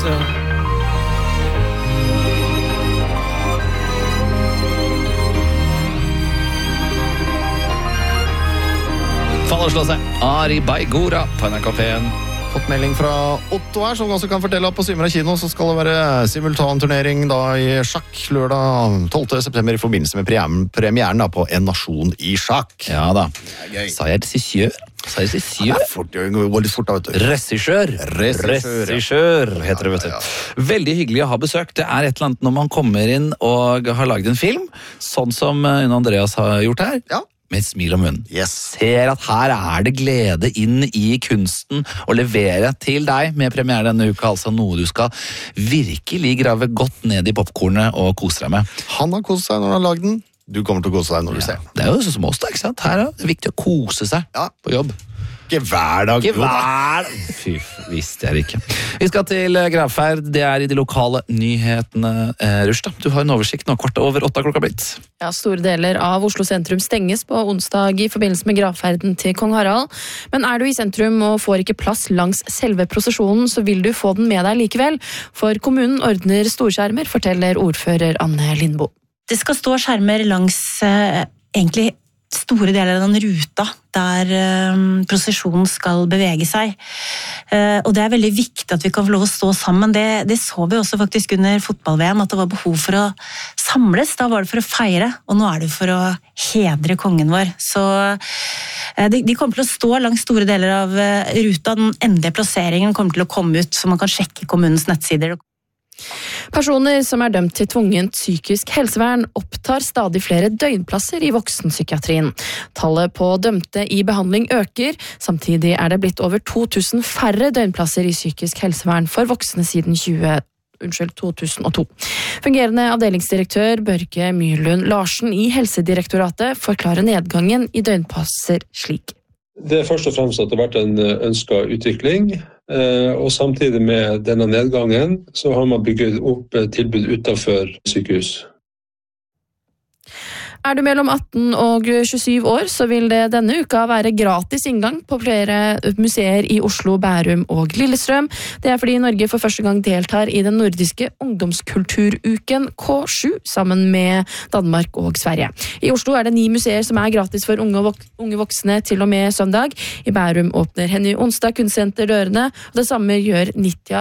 Faller slå seg. Ari Baigora på NRK P1. Fått melding fra Otto her, som også kan fortelle at på Symra kino så skal det være simultanturnering da i sjakk lørdag 12. september i forbindelse med premieren da på En nasjon i sjakk. Ja da. Sa jeg regissør? Det går litt fort da, vet du. Regissør heter det, vet du. Veldig hyggelig å ha besøk. Det er et eller annet når man kommer inn og har laget en film, sånn som Unn Andreas har gjort her. Ja. Med et smil om munnen. Yes. Ser at her er det glede inn i kunsten å levere til deg med premiere denne uka, altså noe du skal virkelig grave godt ned i popcornet og kose deg med. Han har koset seg når han har laget den. Du kommer til å kose deg når du ser. Det er jo sånn som oss da, ikke sant? Her er det viktig å kose seg på jobb. Ikke hver dag. Fy, visste jeg ikke. Vi skal til gravferd. Det er i de lokale nyhetene. Rushda, du har en oversikt nå, 7:15 klokka blitt. Ja, store deler av Oslo sentrum stenges på onsdag i forbindelse med gravferden til Kong Harald. Men er du i sentrum og får ikke plass langs selve prosesjonen, så vil du få den med deg likevel. For kommunen ordner storskjermer, forteller ordfører Anne Lindbo. Det skal stå skjermer langs egentlig store deler av den ruta der prosesjonen skal bevege seg. Og det er veldig viktig at vi kan få lov å stå sammen. Det så vi også faktisk under fotball-VM, at det var behov for å samles. Da var det for å feire, og nå er det for å hedre kongen vår. Så de kommer til å stå langs store deler av ruta. Den endelige plasseringen kommer til å komme ut, så man kan sjekke kommunens nettsider. Personer som er dømt til tvungent psykisk helsevern opptar stadig flere døgnplasser i voksenpsykiatrien. Tallet på dømte i behandling øker, samtidig er det blitt over 2000 færre døgnplasser i psykisk helsevern for voksne siden 2002. Fungerende avdelingsdirektør Børge Myrlund Larsen i Helsedirektoratet forklarer nedgangen i døgnplasser slik. Det er først og fremst at det har vært en ønsket utvikling, og samtidig med denne nedgangen så har man bygget opp tilbud utenfor sykehus. Er du mellom 18 og 27 år, så vil det denne uka være gratis inngang på flere museer i Oslo, Bærum og Lillestrøm. Det er fordi Norge for første gang deltar i den nordiske ungdomskulturuken K7 sammen med Danmark og Sverige. I Oslo er det 9 museer som er gratis for unge voksne til og med søndag. I Bærum åpner Henny Onsdag kunstsenter dørene, og det samme gjør Nitya